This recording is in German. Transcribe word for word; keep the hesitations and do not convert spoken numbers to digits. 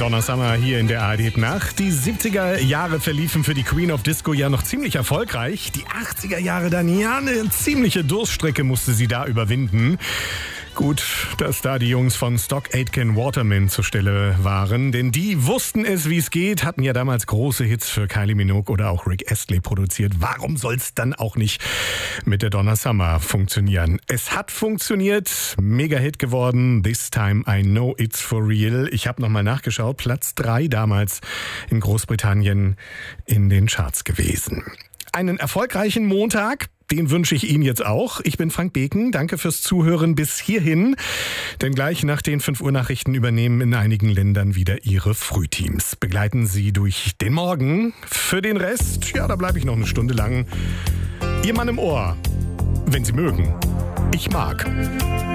Donna Summer hier in der A R D-Nacht. Die siebziger Jahre verliefen für die Queen of Disco ja noch ziemlich erfolgreich. Die achtziger Jahre dann, ja, eine ziemliche Durststrecke musste sie da überwinden. Gut, dass da die Jungs von Stock Aitken Waterman zur Stelle waren, denn die wussten es, wie es geht, hatten ja damals große Hits für Kylie Minogue oder auch Rick Astley produziert. Warum soll's dann auch nicht mit der Donna Summer funktionieren? Es hat funktioniert, Mega-Hit geworden, This Time I Know It's For Real. Ich habe nochmal nachgeschaut, Platz drei damals in Großbritannien in den Charts gewesen. Einen erfolgreichen Montag, den wünsche ich Ihnen jetzt auch. Ich bin Frank Beken, danke fürs Zuhören bis hierhin. Denn gleich nach den fünf Uhr Nachrichten übernehmen in einigen Ländern wieder Ihre Frühteams. Begleiten Sie durch den Morgen. Für den Rest, ja, da bleibe ich noch eine Stunde lang. Ihr Mann im Ohr, wenn Sie mögen. Ich mag.